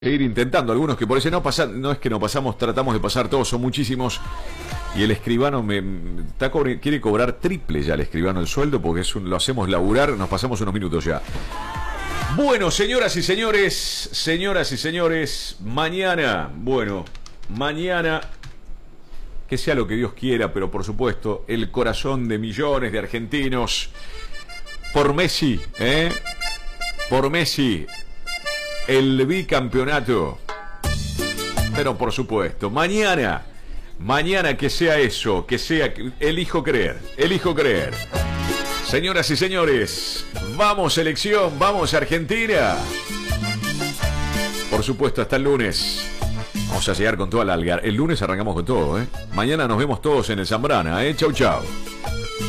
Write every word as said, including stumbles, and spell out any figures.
ir intentando, algunos que por eso no pasan, no es que no pasamos, tratamos de pasar todos, son muchísimos, y el escribano me está, quiere cobrar triple ya el escribano el sueldo, porque es un, lo hacemos laburar, nos pasamos unos minutos ya. Bueno, señoras y señores, señoras y señores, mañana, bueno, mañana, que sea lo que Dios quiera, pero por supuesto, el corazón de millones de argentinos, por Messi, ¿eh? Por Messi, el bicampeonato. Pero por supuesto, mañana, mañana que sea eso, que sea, elijo creer, elijo creer. Señoras y señores, vamos selección, vamos Argentina. Por supuesto, hasta el lunes. Vamos a llegar con toda la algar. El lunes arrancamos con todo, ¿eh? Mañana nos vemos todos en el Zambrana, ¿eh? Chau, chau.